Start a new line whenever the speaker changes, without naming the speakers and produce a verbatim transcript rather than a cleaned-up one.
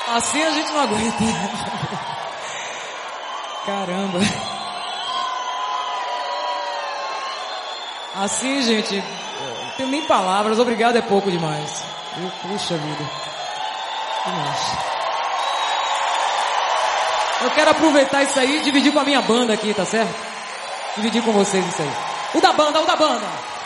Assim a gente não aguenta. Caramba. Assim, gente, não tenho nem palavras. Obrigado é pouco demais. Eu, puxa vida. Demais. Eu quero aproveitar isso aí e dividir com a minha banda aqui, tá certo? Dividir com vocês isso aí. O da banda, o da banda.